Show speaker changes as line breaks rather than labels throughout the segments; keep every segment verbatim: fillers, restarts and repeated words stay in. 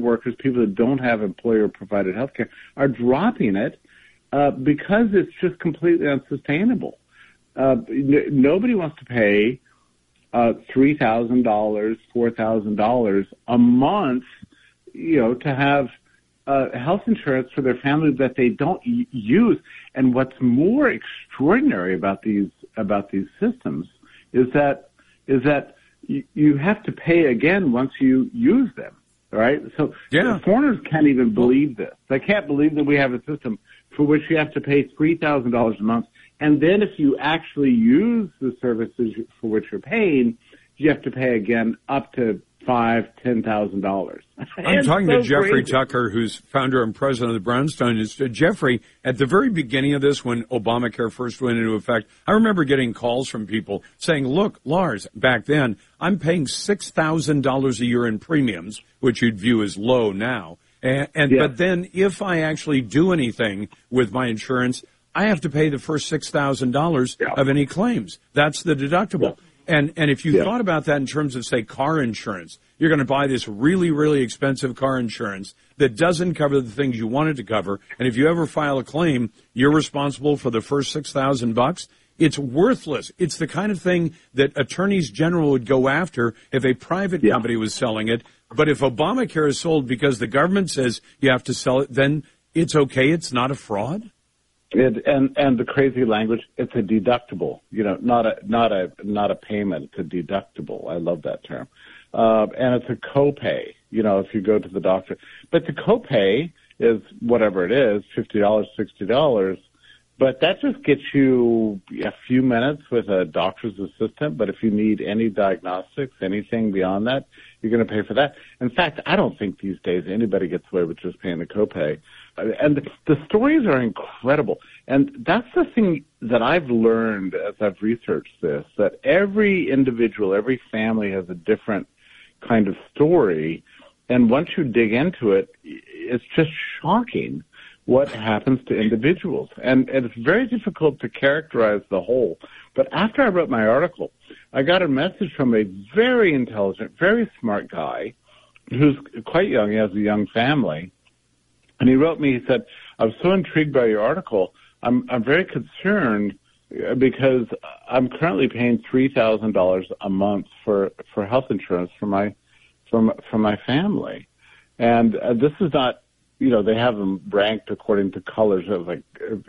workers, people that don't have employer-provided health care, are dropping it uh, because it's just completely unsustainable. Uh, n- nobody wants to pay uh, three thousand dollars, four thousand dollars a month, you know, to have uh, health insurance for their family that they don't y- use. And what's more extraordinary about these about these systems is that is that y- you have to pay again once you use them. Right? So
yeah.
foreigners can't even believe this. They can't believe that we have a system for which you have to pay three thousand dollars a month. And then if you actually use the services for which you're paying, you have to pay again up to five, ten thousand dollars.
I'm talking
so
to Jeffrey
crazy.
Tucker, who's founder and president of the Brownstone Institute. Jeffrey, at the very beginning of this, when Obamacare first went into effect, I remember getting calls from people saying, look, Lars, back then, I'm paying six thousand dollars a year in premiums, which you'd view as low now. And, and
yeah.
But then if I actually do anything with my insurance, I have to pay the first six thousand dollars
yeah.
of any claims. That's the deductible.
Yeah.
And and if you
yeah.
thought about that in terms of, say, car insurance, you're going to buy this really, really expensive car insurance that doesn't cover the things you wanted to cover. And if you ever file a claim, you're responsible for the first six thousand bucks. It's worthless. It's the kind of thing that attorneys general would go after if a private
yeah.
company was selling it. But if Obamacare is sold because the government says you have to sell it, then it's okay. It's not a fraud.
It, and and the crazy language, it's a deductible, you know, not a not a not a payment, it's a deductible. I love that term, uh, and it's a copay. You know, if you go to the doctor, but the copay is whatever it is, fifty dollars, sixty dollars, but that just gets you a few minutes with a doctor's assistant. But if you need any diagnostics, anything beyond that, you're going to pay for that. In fact, I don't think these days anybody gets away with just paying the copay. And the stories are incredible. And that's the thing that I've learned as I've researched this, that every individual, every family has a different kind of story. And once you dig into it, it's just shocking what happens to individuals. And, and it's very difficult to characterize the whole. But after I wrote my article, I got a message from a very intelligent, very smart guy who's quite young. He has a young family. And he wrote me, he said, I was so intrigued by your article. I'm, I'm very concerned because I'm currently paying three thousand dollars a month for, for health insurance for my, for, for my family. And uh, this is not, you know, they have them ranked according to colors of like,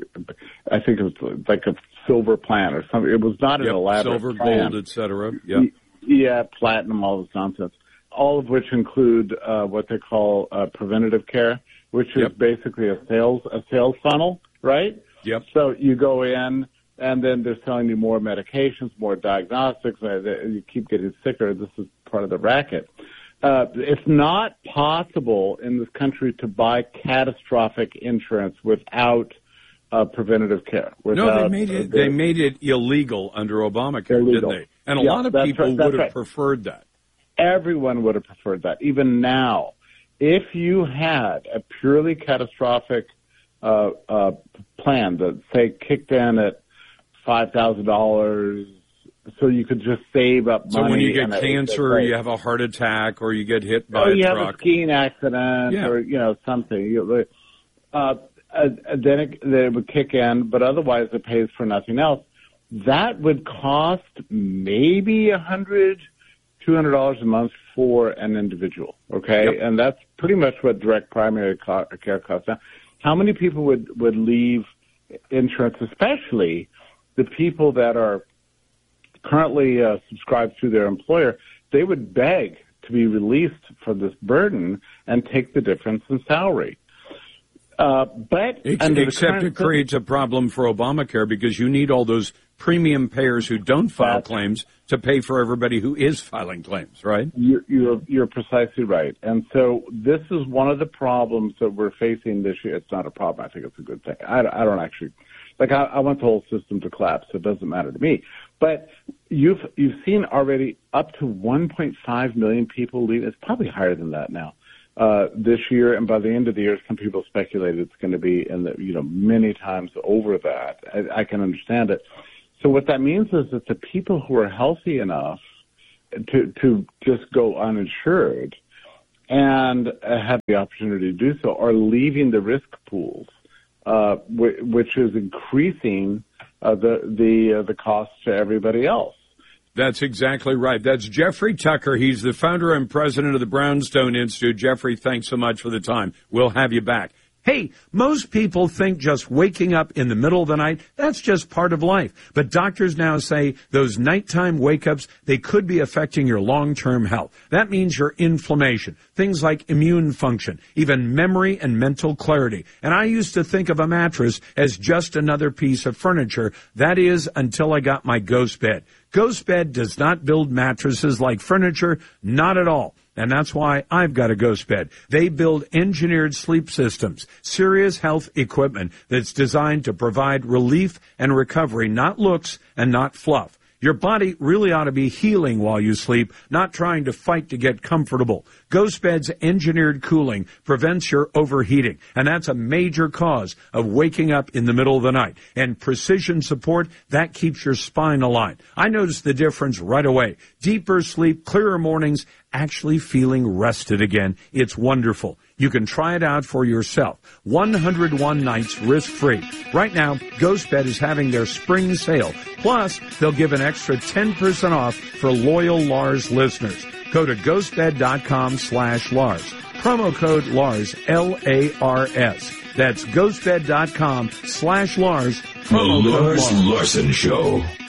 I think it was like a silver plan or something. It was not an
yep,
elaborate
silver,
plan.
gold, et cetera. Yep.
Yeah, platinum, all this nonsense. All of which include uh, what they call uh, preventative care, which is
yep.
basically a sales a sales funnel, right?
Yep.
So you go in, and then they're selling you more medications, more diagnostics. You keep getting sicker. This is part of the racket. Uh, it's not possible in this country to buy catastrophic insurance without uh, preventative care. Without,
no, they made it.
Uh,
they made it illegal under Obamacare,
illegal.
didn't they? And a
yeah,
lot of
that's
people
right, that's
would have
right.
preferred that.
Everyone would have preferred that. Even now, if you had a purely catastrophic uh, uh, plan that, say, kicked in at five thousand dollars, so you could just save up money.
So when you get
and
cancer,
it,
you have a heart attack, or you get hit by
or
a
you
truck.
have a skiing accident,
yeah.
or you know something. You, uh, then it, then it would kick in, but otherwise it pays for nothing else. That would cost maybe a hundred, two hundred dollars a month for an individual. Okay,
yep.
and that's pretty much what direct primary care costs. Now, how many people would would leave insurance, especially the people that are currently uh, subscribed through their employer? They would beg to be released from this burden and take the difference in salary. Uh, but
Ex-
under
except
the
it creates a problem for Obamacare because you need all those premium payers who don't file
That's,
claims to pay for everybody who is filing claims, right?
You're, you're, you're precisely right. And so this is one of the problems that we're facing this year. It's not a problem. I think it's a good thing. I, I don't actually, like, I, I want the whole system to collapse, so it doesn't matter to me. But you've, you've seen already up to one point five million people leave. It's probably higher than that now. Uh, this year, and by the end of the year, some people speculate it's going to be in the, you know, many times over that. I, I can understand it. So what that means is that the people who are healthy enough to, to just go uninsured and uh, have the opportunity to do so are leaving the risk pools, uh, w- which is increasing uh, the the uh, the cost to everybody else.
That's exactly right. That's Jeffrey Tucker. He's the founder and president of the Brownstone Institute. Jeffrey, thanks so much for the time. We'll have you back. Hey, most people think just waking up in the middle of the night, that's just part of life. But doctors now say those nighttime wake-ups, they could be affecting your long-term health. That means your inflammation, things like immune function, even memory and mental clarity. And I used to think of a mattress as just another piece of furniture. That is, until I got my Ghost Bed. Ghost Bed does not build mattresses like furniture, not at all. And that's why I've got a Ghost Bed. They build engineered sleep systems, serious health equipment that's designed to provide relief and recovery, not looks and not fluff. Your body really ought to be healing while you sleep, not trying to fight to get comfortable. Ghost Bed's engineered cooling prevents your overheating, and that's a major cause of waking up in the middle of the night. And precision support, that keeps your spine aligned. I noticed the difference right away. Deeper sleep, clearer mornings, actually feeling rested again. It's wonderful. You can try it out for yourself. one hundred one nights risk-free. Right now, Ghost Bed is having their spring sale. Plus, they'll give an extra ten percent off for loyal Lars listeners. Go to ghostbed.com slash Lars. Promo code Lars, L A R S. That's ghostbed.com slash Lars.
The Lars Larson Show.